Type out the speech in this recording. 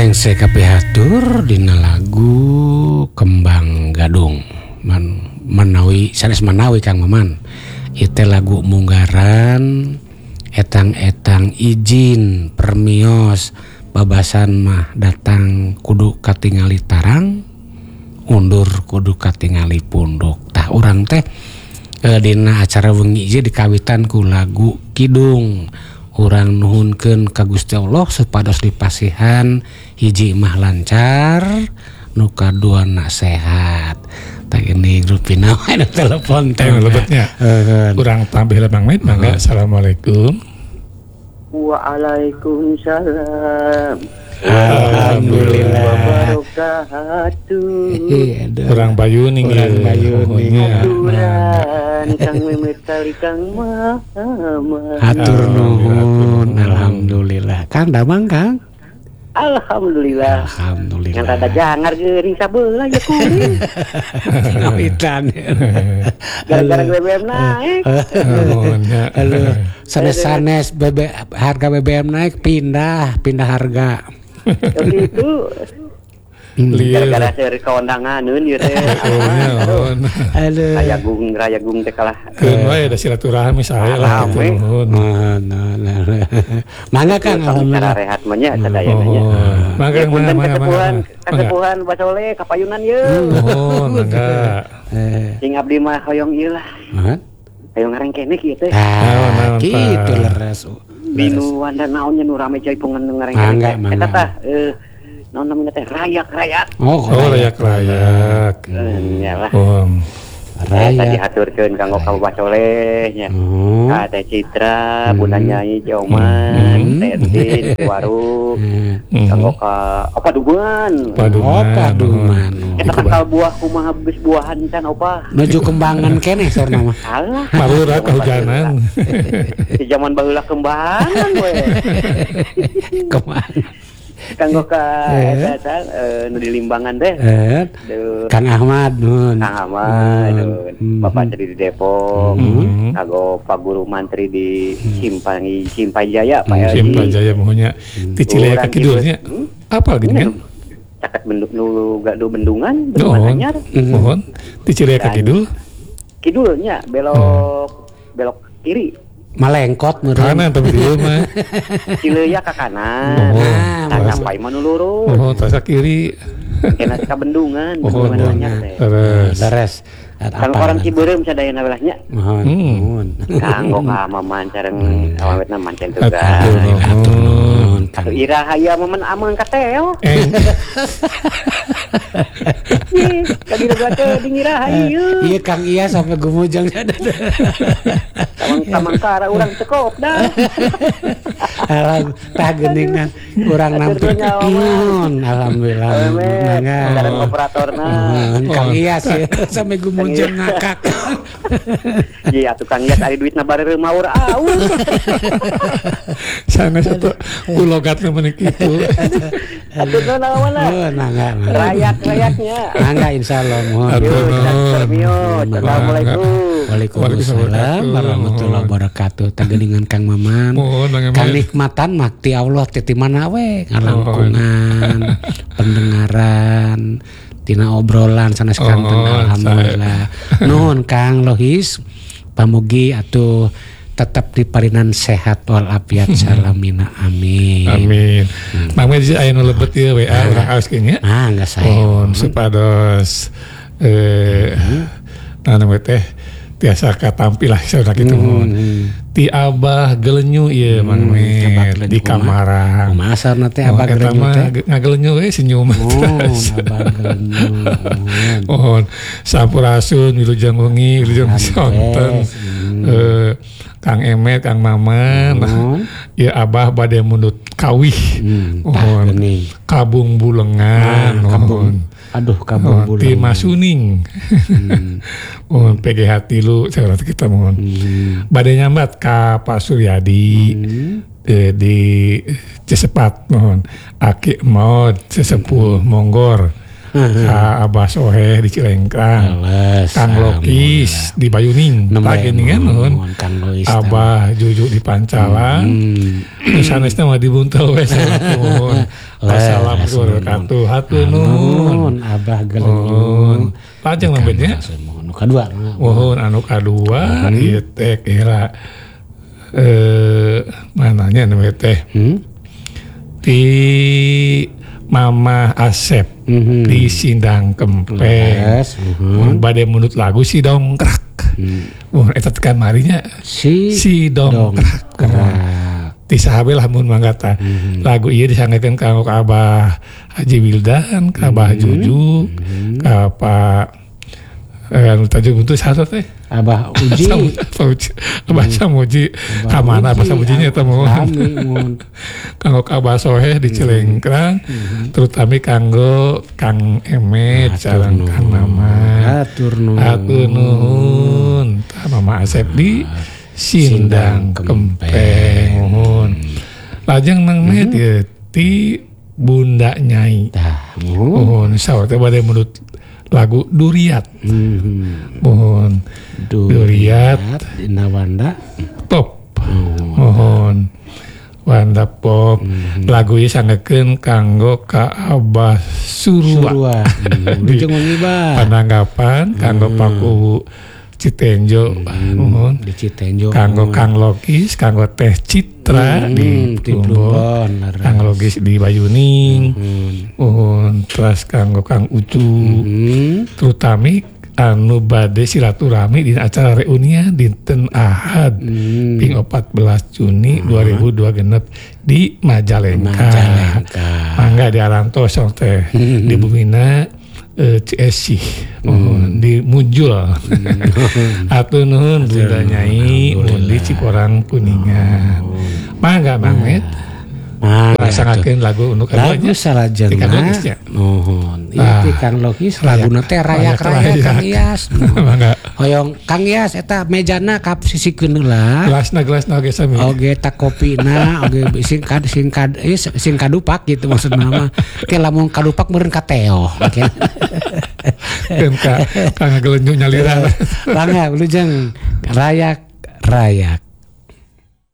Engse kapihatur dina lagu Kembang Gadung menawi sanes menawi Kang Maman ite lagu munggaran etang-etang izin permios babasan mah datang kudu katingali tarang undur kudu katingali punduk tah urang teh dina acara wengi ieu dikawitan ku lagu kidung urang nuhunkeun ka Gusti Allah supados dipasihan hiji mah lancar nu kaduana sehat. Tak ini grupina we telepon teh lebetnya. Urang tambah Bang Maid mangga. Assalamualaikum. Waalaikumsalam. Alhamdulillah. Wabarakatuh. Urang Bayuning. Urang Bayuning. Aturan Kang Memet kali Kang Mama. Hatur nuhun. Alhamdulillah. Kang damang Kang. Alhamdulillah. Alhamdulillah. Yang rada jangar geuring sabeula ya kuring. Ngawitan. Gara-gara BBM naik. Halo. Sanes-sanes harga BBM naik pindah harga. Begitu. Gara-gara seri kawandanganeun ieu teh. Halo. Rayagung teh kalah. Keun wae da silaturahmi sae lah kitu nuhun. Mangga Kang alhamdulillah. Cara rehat mah nya sadayana nya. Mangga kasepuhan Basole kapayunan ye. Oh, mangga. Sing abdi mah hoyong ieu lah. Hoyong ngareng kene kieu teh. Kitu leres. Binu wanda naonnya nu rame coy pungan ngareng kene. Eta tah naon namanya teh rayak. Oh, rayak. Nyalah. Rayak. Tadi haturkeun kanggo ka Basole nya. Ka Teh Citra, Bunda Nyai Joman, Teh Tin Waru. Kanggo ka Opa Duman. Eta kakal buah kumaha geus buahan can Opa. Nuju kembangan keneh sorna mah. Alah. Marura kehujanan. Di zaman baheula kembangan we. Kemana? Kanggo ka eta nu di Limbangan teh. Kang Ahmad nun. Kang Ahmad nun. Bapak Tri di Depok. Kanggo Pak Guru Mantri di Simpai Jaya Pak Elji. Simpai Jaya mohonya di Cilea ka kidulnya. Apa lagi kan? Caket benduk nu gado bendungan, bendungan anyar. Mohon di Cilea ka kidul. Kidulnya belok kiri. Malengkot meureun. Kanan tapi dieu mah. Cileuya ka kanan. Sampai mah nu lurus. Oh, tasa kiri. Kena ka bendungan, bendungan anyar teh. Leres. Kang orang Cibeureum sadayana belahnya. Mohon. Kanggo ka Maman sareng awetna mancen tugas. Atuh iraha ieu momen ameun ka teo. Kadira di iraha ieu. Ieu Kang Iya sampai gumujang ada. Tamangkara urang cekop dah. Tah geuningan urang nampil. Alhamdulillah. Sareng operatorna. Kang Iya sih sampai gumujang ngakak. Iya atuh Kang Iya ari duitna bareureum maur aun. Sana satu ulogatna meuni kitu. Atuh naon mana? Rayak-rayaknya. Mangga insyaallah mohon. Assalamualaikum. Waalaikumsalam warahmatullahi wabarakatuh. Tageuningan Kang Maman. Kanikmatan makti Allah titi mana we ngalangkungan pendengaran tina obrolan sanes kanten alhamdulillah. Nuhun Kang Lohis pamugi atuh tetap diparinan sehat walafiat salamina amin. Mangga di aya nu lebet ieu WA urang aos kieu nya. Enggak saya. Supados nana teh tiasa katampil lah saudara kitu. Ti Abah Gelenyu ieu Mang Met di Kamarang. Masarna teh Abah Gelenyu teh ngagelenyu we senyum. Abah Gelenyu. Mohon sampurasun wilujeng wengi wilujeng sonten. Kang Emet, Kang Maman, ya Abah bade mundut kawih, kabung bulengan, kabung bulengan, ti Masuning, PGH tilu, saya kita mohon, bade nyambat ka Pak Suryadi, di Cesepat mohon, Aki Maud, Sesepuh Monggor, Ka Abah Soheh di Cilengkrang, Kang Lokis di Bayuning, lagi nih kan Abah Juju di Pancalang, sanesna mah di Buntel we sampun. Assalamualaikum warahmatullahi wabarakatuh. Abah Gelengyung. Lajeng lambetnya. Anu kadua. Mohon anu kadua ieu teh kira mananya namanya teh. Di Mama Asep di Sindang Kempeng. Bade menurut lagu si dongkrak. Eta tekan marinya si dongkrak. Di sahabe lamun manggata lagu ieu disangekeun kanggo ka Abah Haji Wildan, ka Abah Juju, ka Pak anu tajuk untuk satu teh Abah Uji. Abah Samuji. Ka mana Abah Samujinya eta mohon. Kanggo ka Abah Soheh di Cilengkrang, terutama kanggo Kang Emet sareng Kang Mama. Atur nuhun. Mama Asep di Sindang Kempeng. Mohon. Lajeng nang met ti Bunda Nyai. Mohon saha teh bade menurut lagu Duriat. Mohon Duriat Dina Wanda Pop. Mohon Wanda Pop. Lagu ieu sangekeun kanggo ka Abah Surua. Dijeng ngibah. Pananggapan kanggo Paku Citenjo. Mohon di Citenjo. Kanggo Kang Lokis, kanggo Teh Citra di Plumbon, Kang Lokis di Bayuning. Mohon terus kanggo Kang Ucu. Terutama anu bade silaturahmi di acara reunia dinten Ahad ping 14 Juni 2002 genep di Majalengka. Mangga di Arantos teh di Bumina CSC di Mujul. Atuh nuhun Bunda Nyai di Ciporang Kuningan. Mangga Mamet. Sangakeun lagu untuk lagu salajengna. Nuhun. Ieu Kang Lokis laguna teh rayak-rayak Kang Iyas. Mangga. Hoyong Kang Iyas eta mejana ka sisikeun heula. Gelasna oge sami. Oge tak kopina, oge sing kadupak gitu maksudna mah. Ke lamun kadupak meureun ka teo. Kang Gelenyu nyalira. Mangga wilujeng rayak